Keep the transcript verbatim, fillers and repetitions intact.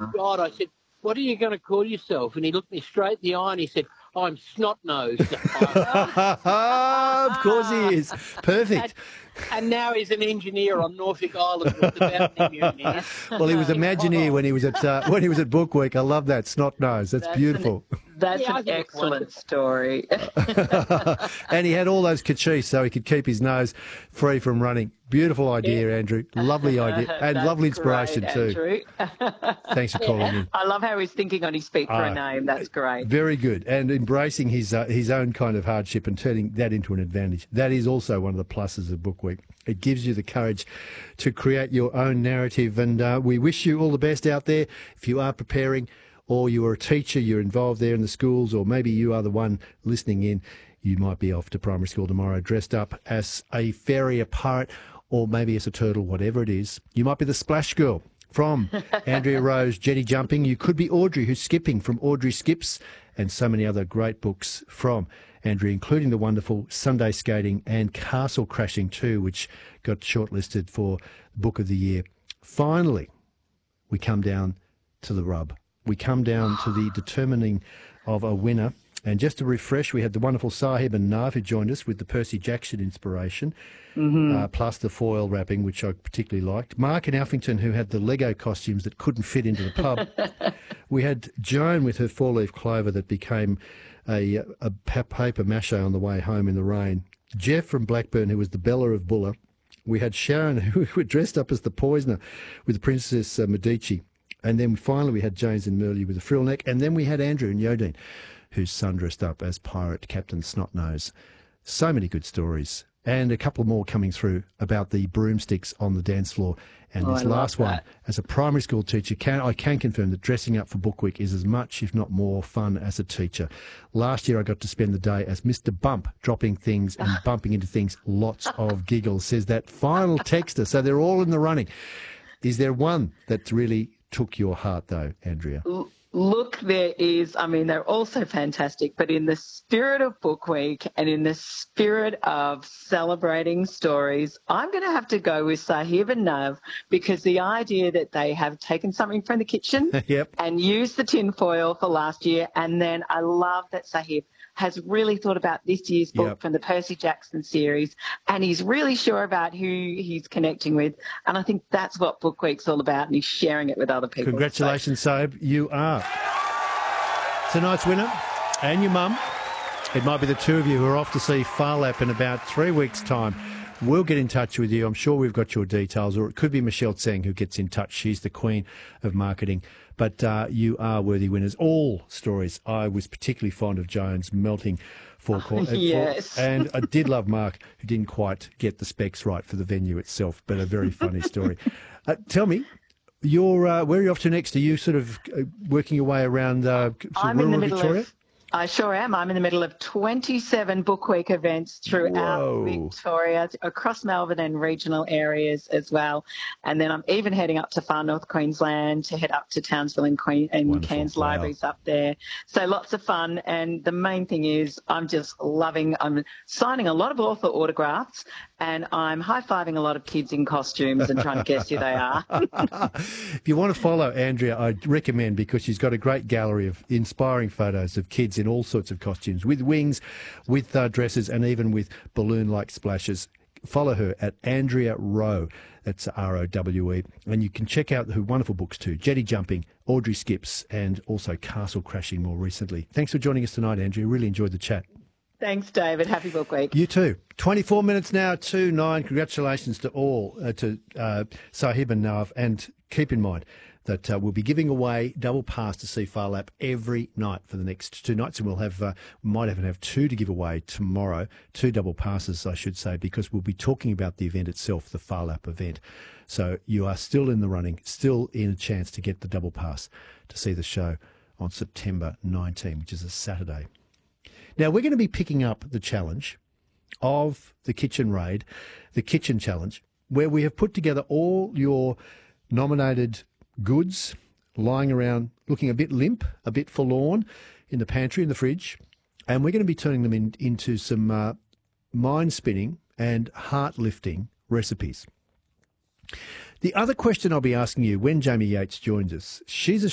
God, I said, what are you going to call yourself? And he looked me straight in the eye and he said, I'm snot-nosed. Of course he is. Perfect. And, and now he's an engineer on Norfolk Island with the bounty immunities. Well, he was Imagineer when he was at uh, when he was at Book Week. I love that, snot-nosed. That's, That's beautiful. An, that's yeah, an excellent story. And he had all those kachis so he could keep his nose free from running. Beautiful idea, yeah. Andrew. Lovely idea. And lovely inspiration great, too. Thanks for calling in. I love how he's thinking on his feet for uh, a name. That's great. Very good. And embracing his uh, his own kind of hardship and turning that into an advantage. That is also one of the pluses of Book Week. It gives you the courage to create your own narrative. And uh, we wish you all the best out there. If you are preparing, or you are a teacher, you're involved there in the schools, or maybe you are the one listening in, you might be off to primary school tomorrow dressed up as a fairy, a pirate, or maybe as a turtle, whatever it is. You might be the Splash Girl from Andrea Rowe's Jetty Jumping. You could be Audrey, who's skipping from Audrey Skips, and so many other great books from Andrea, including the wonderful Sunday Skating and Castle Crashing too, which got shortlisted for Book of the Year. Finally, we come down to the rub. We come down to the determining of a winner. And just to refresh, we had the wonderful Sahib and Nav who joined us with the Percy Jackson inspiration, mm-hmm. uh, plus the foil wrapping, which I particularly liked. Mark in Alphington, who had the Lego costumes that couldn't fit into the pub. We had Joan with her four-leaf clover that became a, a paper mache on the way home in the rain. Jeff from Blackburn, who was the Bella of Bulla. We had Sharon, who were dressed up as the poisoner with the Princess uh, Medici. And then finally we had James and Merle with the frill neck. And then we had Andrew and Yodine, whose son dressed up as Pirate Captain Snotnose. So many good stories. And a couple more coming through about the broomsticks on the dance floor. And oh, this I last love one, as a primary school teacher, can I can confirm that dressing up for Book Week is as much, if not more, fun as a teacher. Last year I got to spend the day as Mister Bump, dropping things and bumping into things. Lots of giggles, says that final texter. So they're all in the running. Is there one that really took your heart, though, Andrea? Look, there is, I mean, they're all so fantastic, but in the spirit of Book Week and in the spirit of celebrating stories, I'm going to have to go with Sahib and Nav, because the idea that they have taken something from the kitchen yep. and used the tin foil for last year, and then I love that Sahib has really thought about this year's book yep. from the Percy Jackson series, and he's really sure about who he's connecting with, and I think that's what Book Week's all about, and he's sharing it with other people. Congratulations, so. Sahib. You are tonight's winner, and your mum. It might be the two of you who are off to see Phar Lap in about three weeks' time. We'll get in touch with you. I'm sure we've got your details, or it could be Michelle Tseng who gets in touch. She's the queen of marketing. But uh, you are worthy winners. All stories. I was particularly fond of Joan's melting forecourt. Oh, yes. And I did love Mark, who didn't quite get the specs right for the venue itself, but a very funny story. Uh, tell me, you're, uh, where are you off to next? Are you sort of uh, working your way around uh, I'm rural in the middle Victoria? Of- I sure am. I'm in the middle of twenty-seven Book Week events throughout Whoa. Victoria, across Melbourne and regional areas as well. And then I'm even heading up to far north Queensland to head up to Townsville and, Queen- and Cairns wow. Libraries up there. So lots of fun. And the main thing is I'm just loving, I'm signing a lot of author autographs, and I'm high-fiving a lot of kids in costumes and trying to guess who they are. If you want to follow Andrea, I'd recommend, because she's got a great gallery of inspiring photos of kids in all sorts of costumes, with wings, with uh, dresses, and even with balloon-like splashes. Follow her at Andrea Rowe. That's R O W E. And you can check out her wonderful books too, Jetty Jumping, Audrey Skips, and also Castle Crashing more recently. Thanks for joining us tonight, Andrea. Really enjoyed the chat. Thanks, David. Happy Book Week. You too. twenty-four minutes now to nine. Congratulations to all, uh, to uh, Sahib and Nav. And keep in mind that uh, we'll be giving away double pass to see Phar Lap every night for the next two nights. And we'll have, uh, we might even have two to give away tomorrow, two double passes, I should say, because we'll be talking about the event itself, the Phar Lap event. So you are still in the running, still in a chance to get the double pass to see the show on September nineteenth, which is a Saturday. Now, we're going to be picking up the challenge of the Kitchen Raid, the Kitchen Challenge, where we have put together all your nominated goods lying around looking a bit limp, a bit forlorn in the pantry, in the fridge, and we're going to be turning them in, into some uh, mind-spinning and heart-lifting recipes. The other question I'll be asking you when Jamie Yates joins us, she's a